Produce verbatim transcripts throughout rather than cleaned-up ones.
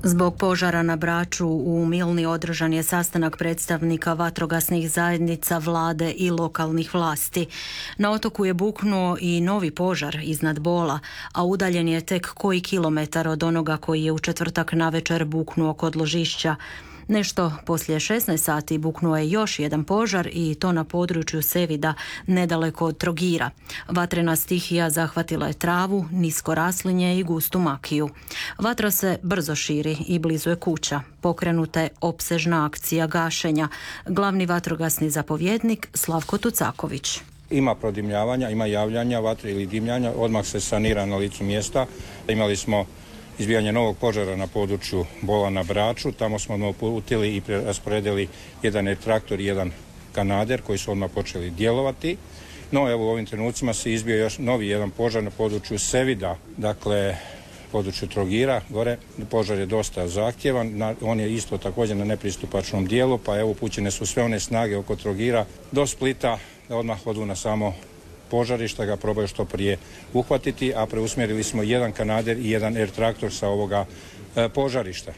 Zbog požara na Braču u Milni održan je sastanak predstavnika vatrogasnih zajednica, vlade i lokalnih vlasti. Na otoku je buknuo i novi požar iznad Bola, a udaljen je tek koji kilometar od onoga koji je u četvrtak navečer buknuo kod Ložišća. Nešto poslije šesnaest sati buknuo je još jedan požar i to na području Sevida, nedaleko od Trogira. Vatrena stihija zahvatila je travu, nisko raslinje i gustu makiju. Vatra se brzo širi i blizu je kuća. Pokrenuta je opsežna akcija gašenja. Glavni vatrogasni zapovjednik Slavko Tucaković. Ima prodimljavanja, ima javljanja vatre ili dimljanja, odmah se sanira na licu mjesta. Imali smo izbijanje novog požara na području Bola na Braču. Tamo smo uputili i rasporedili jedan traktor i jedan kanader koji su odmah počeli djelovati. No evo u ovim trenucima se izbio još novi jedan požar na području Sevida, dakle području Trogira gore. Požar je dosta zahtjevan, on je isto također na nepristupačnom dijelu, pa evo upućene su sve one snage oko Trogira do Splita da odmah odu na samo požarišta, ga probaju što prije uhvatiti, a preusmjerili smo jedan kanader i jedan air traktor sa ovoga e, požarišta.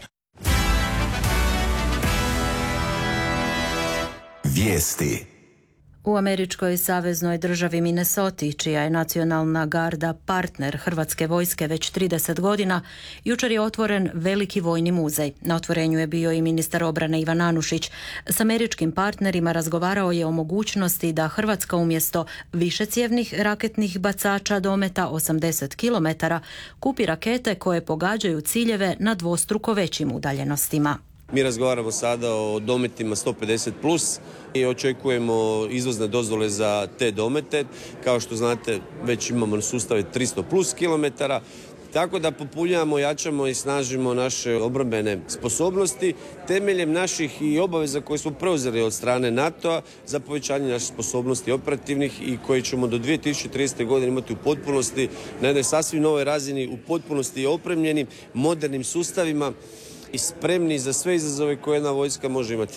Vijesti. U američkoj saveznoj državi Minnesoti, čija je nacionalna garda partner Hrvatske vojske već trideset godina, jučer je otvoren veliki vojni muzej. Na otvorenju je bio i ministar obrane Ivan Anušić. S američkim partnerima razgovarao je o mogućnosti da Hrvatska umjesto višecijevnih raketnih bacača dometa osamdeset kilometara kupi rakete koje pogađaju ciljeve na dvostruko većim udaljenostima. Mi razgovaramo sada o dometima sto pedeset plus i očekujemo izvozne dozvole za te domete. Kao što znate, već imamo sustave tristo plus kilometara. Tako da popunjavamo, jačamo i snažimo naše obrambene sposobnosti temeljem naših i obaveza koje smo preuzeli od strane NATO-a za povećanje naših sposobnosti operativnih i koje ćemo do dvije tisuće tridesete. godine imati u potpunosti na jednoj sasvim novoj razini, u potpunosti opremljenim modernim sustavima i spremni za sve izazove koje jedna vojska može imati.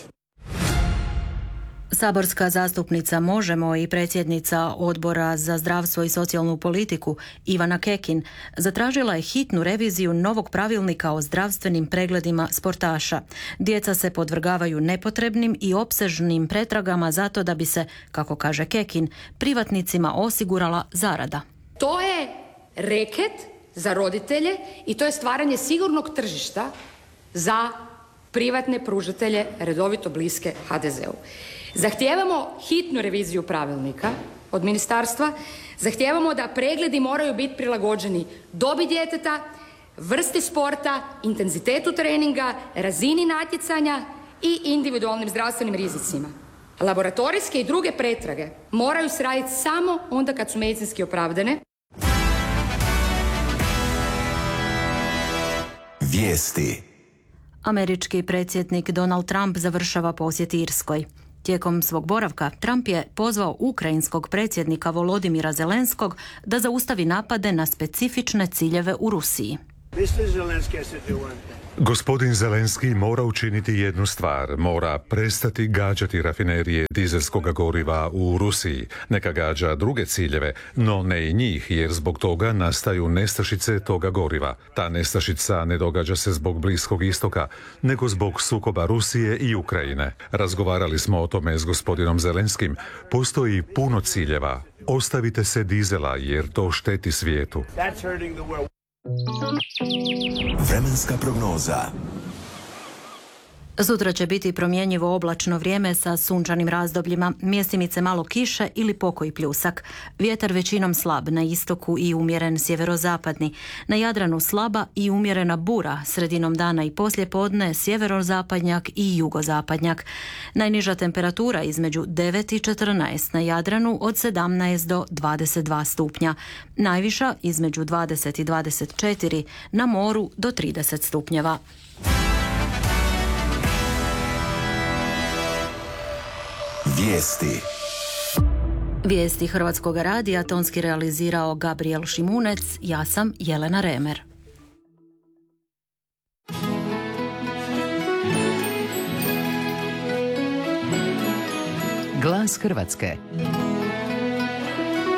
Saborska zastupnica Možemo i predsjednica Odbora za zdravstvo i socijalnu politiku Ivana Kekin zatražila je hitnu reviziju novog pravilnika o zdravstvenim pregledima sportaša. Djeca se podvrgavaju nepotrebnim i opsežnim pretragama zato da bi se, kako kaže Kekin, privatnicima osigurala zarada. To je reket za roditelje i to je stvaranje sigurnog tržišta za privatne pružatelje redovito bliske ha de zeu. Zahtijevamo hitnu reviziju pravilnika od ministarstva, zahtijevamo da pregledi moraju biti prilagođeni dobi djeteta, vrsti sporta, intenzitetu treninga, razini natjecanja i individualnim zdravstvenim rizicima. Laboratorijske i druge pretrage moraju se raditi samo onda kad su medicinski opravdane. Vijesti. Američki predsjednik Donald Trump završava posjet Irskoj. Tijekom svog boravka Trump je pozvao ukrajinskog predsjednika Volodimira Zelenskog da zaustavi napade na specifične ciljeve u Rusiji. Gospodin Zelenski mora učiniti jednu stvar, mora prestati gađati rafinerije dizelskog goriva u Rusiji. Neka gađa druge ciljeve, no ne i njih, jer zbog toga nastaju nestašice toga goriva. Ta nestašica ne događa se zbog Bliskog istoka, nego zbog sukoba Rusije i Ukrajine. Razgovarali smo o tome s gospodinom Zelenskim. Postoji puno ciljeva. Ostavite se dizela, jer to šteti svijetu. Vremenska prognoza. Sutra će biti promjenjivo oblačno vrijeme sa sunčanim razdobljima, mjestimice malo kiše ili pokoji pljusak. Vjetar većinom slab na istoku i umjeren sjeverozapadni. Na Jadranu slaba i umjerena bura, sredinom dana i poslijepodne sjeverozapadnjak i jugozapadnjak. Najniža temperatura između devet i četrnaest, na Jadranu od sedamnaest do dvadeset dva stupnja. Najviša između dvadeset i dvadeset četiri, na moru do trideset stupnjeva. Vijesti. Vijesti Hrvatskog radija tonski realizirao Gabriel Šimunec, ja sam Jelena Remer. Glas Hrvatske.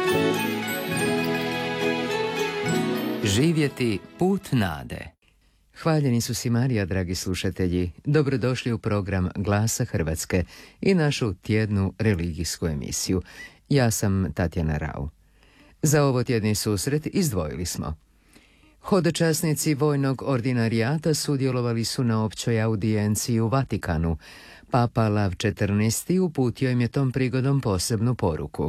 Živjeti put nade. Hvaljeni su si Marija, dragi slušatelji. Dobrodošli u program Glasa Hrvatske i našu tjednu religijsku emisiju. Ja sam Tatjana Rau. Za ovo tjedni susret izdvojili smo: hodočasnici vojnog ordinarijata sudjelovali su na općoj audijenciji u Vatikanu. Papa Lav četrnaesti uputio im je tom prigodom posebnu poruku.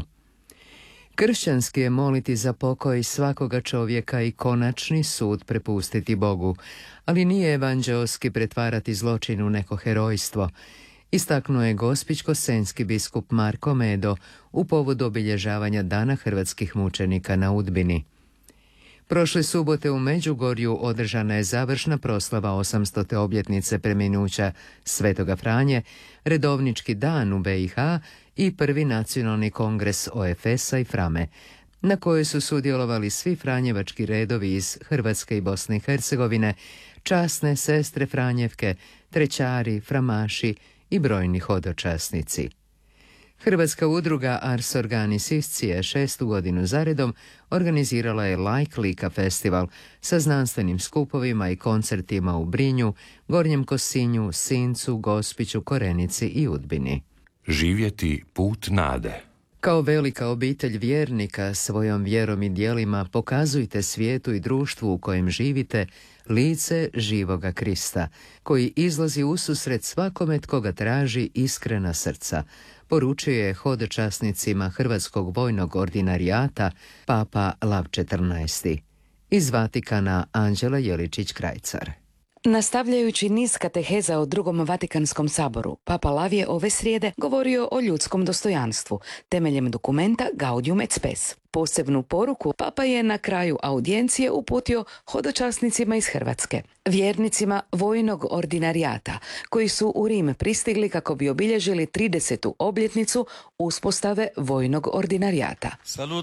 Kršćanski je moliti za pokoj svakoga čovjeka i konačni sud prepustiti Bogu, ali nije evanđeoski pretvarati zločin u neko herojstvo, istaknuo je gospićko-senjski biskup Marko Medo u povodu obilježavanja Dana hrvatskih mučenika na Udbini. Prošle subote u Međugorju održana je završna proslava osamstote obljetnice preminuća Svetoga Franje, redovnički dan u be i ha i prvi nacionalni kongres o ef es-a i Frame, na kojoj su sudjelovali svi franjevački redovi iz Hrvatske i Bosne i Hercegovine, časne sestre Franjevke, trećari, framaši i brojni hodočasnici. Hrvatska udruga Ars Organis Iscije šestu godinu zaredom organizirala je Like Lika festival sa znanstvenim skupovima i koncertima u Brinju, Gornjem Kosinju, Sincu, Gospiću, Korenici i Udbini. Živjeti put nade. Kao velika obitelj vjernika svojom vjerom i djelima pokazujte svijetu i društvu u kojem živite lice živoga Krista, koji izlazi ususret svakome tko ga traži iskrena srca, poručuje je hodočasnicima Hrvatskog vojnog ordinarijata Papa Lav četrnaesti. Iz Vatikana Anđela Jeličić-Krajcar. Nastavljajući niz kateheza o drugom Vatikanskom saboru, Papa Lav je ove srijede govorio o ljudskom dostojanstvu temeljem dokumenta Gaudium et Spes. Posebnu poruku Papa je na kraju audijencije uputio hodočasnicima iz Hrvatske, vjernicima vojnog ordinarijata, koji su u Rim pristigli kako bi obilježili tridesetu obljetnicu uspostave vojnog ordinarijata.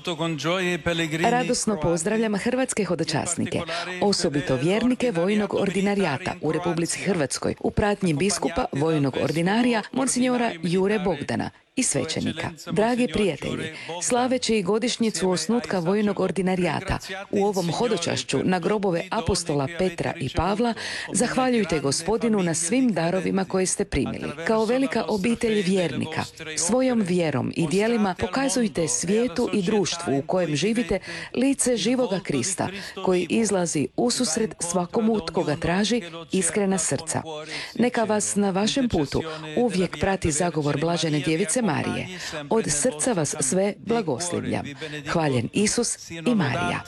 Radosno pozdravljam hrvatske hodočasnike, osobito vjernike vojnog ordinarijata u Republici Hrvatskoj, u pratnji biskupa vojnog ordinarija Monsignora Jure Bogdana i svećenika. Dragi prijatelji, slaveći i godišnjicu osnutka vojnog ordinarijata u ovom hodočašću na grobove apostola Petra i Pavla, zahvaljujte Gospodinu na svim darovima koje ste primili. Kao velika obitelj vjernika, svojom vjerom i djelima pokazujte svijetu i društvu u kojem živite lice živoga Krista, koji izlazi ususret svakomu tko ga traži iskrena srca. Neka vas na vašem putu uvijek prati zagovor blažene djevice Marije. Od srca vas sve blagoslivljam. Hvaljen Isus i Marija.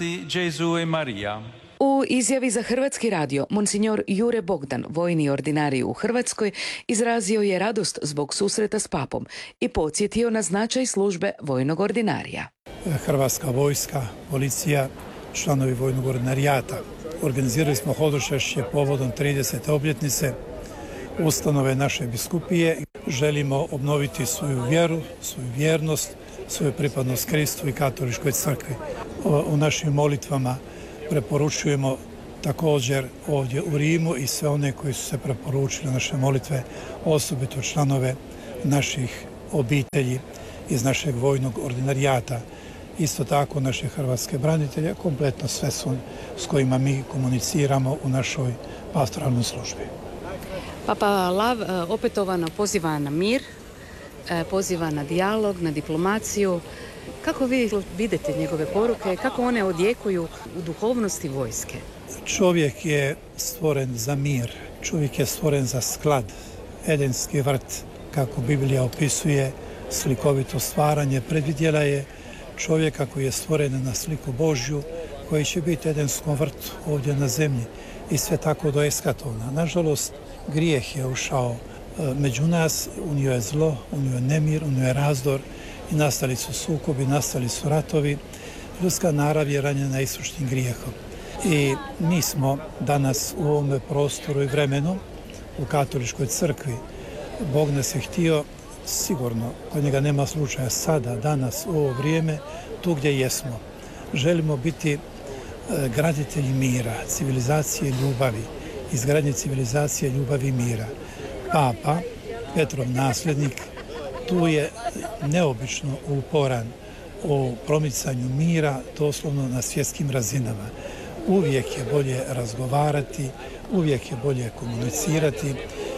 U izjavi za Hrvatski radio, Monsignor Jure Bogdan, vojni ordinarij u Hrvatskoj, izrazio je radost zbog susreta s papom i podsjetio na značaj službe vojnog ordinarija. Hrvatska vojska, policija, članovi vojnog ordinarijata. Organizirali smo hodočašće povodom tridesete obljetnice ustanove naše biskupije. Želimo obnoviti svoju vjeru, svoju vjernost, svoju pripadnost Kristu i katoličkoj crkvi. U našim molitvama preporučujemo također ovdje u Rimu i sve one koji su se preporučili naše molitve, osobito članove naših obitelji iz našeg vojnog ordinarijata. Isto tako naše hrvatske branitelje, kompletno sve su s kojima mi komuniciramo u našoj pastoralnoj službi. Papa Lav opetovano poziva na mir, poziva na dijalog, na diplomaciju. Kako vi vidite njegove poruke, kako one odjekuju u duhovnosti vojske? Čovjek je stvoren za mir, čovjek je stvoren za sklad, edenski vrt, kako Biblija opisuje, slikovito stvaranje, predvidjela je čovjeka koji je stvoren na sliku Božju, koji će biti edenskom vrtu ovdje na zemlji i sve tako do eskatona. Nažalost, grijeh je ušao među nas, unio je zlo, unio je nemir, unio je razdor i nastali su sukobi, nastali su ratovi. Ljudska narav je ranjena isušnim grijehom. I mi smo danas u ovome prostoru i vremenu, u katoličkoj crkvi. Bog nas je htio, sigurno, kod njega nema slučaja sada, danas, u ovo vrijeme, tu gdje jesmo. Želimo biti graditelji mira, civilizacije ljubavi, izgradnje civilizacije ljubavi i mira. Papa, Petrov nasljednik, tu je neobično uporan u promicanju mira, doslovno na svjetskim razinama. uvijek je bolje razgovarati, uvijek je bolje komunicirati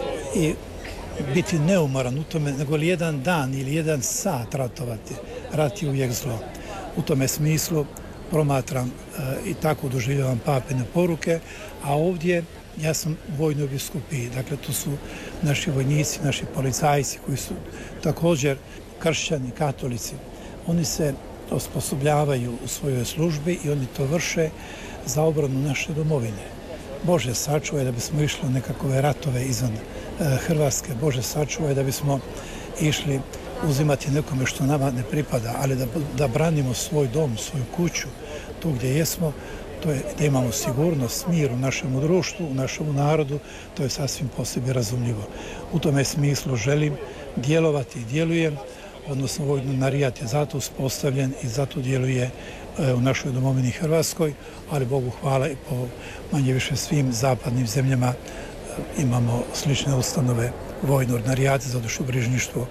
i biti neumoran u tome, nego li jedan dan ili jedan sat ratovati. Rat je uvijek zlo. U tome smislu promatram e, i tako doživljavam papine poruke, a ovdje ja sam u vojnoj biskupiji, dakle tu su naši vojnici, naši policajci koji su također kršćani, katolici. Oni se osposobljavaju u svojoj službi i oni to vrše za obranu naše domovine. Bože sačuvaj da bismo išli u nekakve ratove izvan e, Hrvatske, Bože sačuvaj da bismo išli uzimati nekome što nama ne pripada, ali da, da branimo svoj dom, svoju kuću, tu gdje jesmo, to je da imamo sigurnost, mir u našem društvu, u našem narodu, to je sasvim po sebi razumljivo. U tome smislu želim djelovati i djelujem, odnosno vojni ordinarijat je zato uspostavljen i zato djeluje u našoj domovini Hrvatskoj, ali Bogu hvala i po manje više svim zapadnim zemljama imamo slične ustanove vojni ordinarijat za dušobrižništvo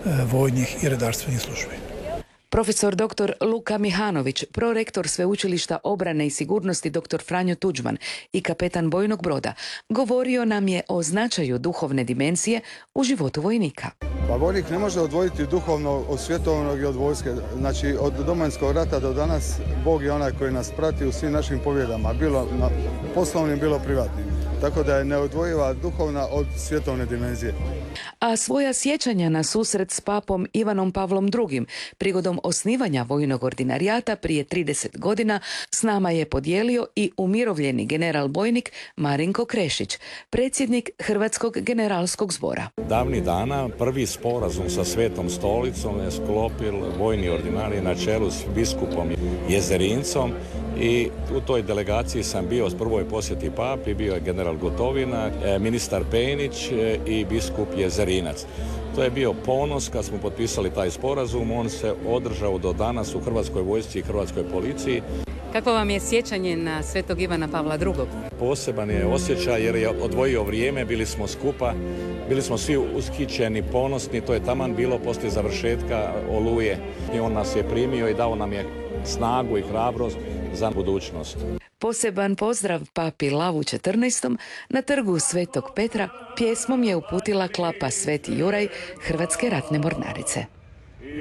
vojnih i redarstvenih službi. Profesor doktor Luka Mihanović, prorektor Sveučilišta obrane i sigurnosti doktor Franjo Tuđman i kapetan bojnog broda, govorio nam je o značaju duhovne dimenzije u životu vojnika. Pa vojnik ne može odvojiti duhovno od svjetovnog i od vojske. Znači od Domovinskog rata do danas Bog je onaj koji nas prati u svim našim pobjedama, bilo na poslovnim, bilo privatnim. Tako da je neodvojiva duhovna od svjetovne dimenzije. A svoja sjećanja na susret s papom Ivanom Pavlom drugim prigodom osnivanja vojnog ordinarijata prije trideset godina s nama je podijelio i umirovljeni general bojnik Marinko Krešić, predsjednik Hrvatskog generalskog zbora. Davnih dana prvi sporazum sa Svetom stolicom je sklopil vojni ordinarij na čelu s biskupom Jezerincom i u toj delegaciji sam bio s prvoj posjeti papi, bio je general Gotovina, ministar Penić i biskup Jezerinac. To je bio ponos kad smo potpisali taj sporazum, on se održao do danas u Hrvatskoj vojsci i Hrvatskoj policiji. Kako vam je sjećanje na Svetog Ivana Pavla drugog? Poseban je osjećaj jer je odvojio vrijeme, bili smo skupa, bili smo svi ushićeni, ponosni, to je taman bilo poslije završetka Oluje. I on nas je primio i dao nam je snagu i hrabrost za budućnost. Poseban pozdrav papi Lavu četrnaestom na trgu Svetog Petra pjesmom je uputila klapa Sveti Juraj Hrvatske ratne mornarice.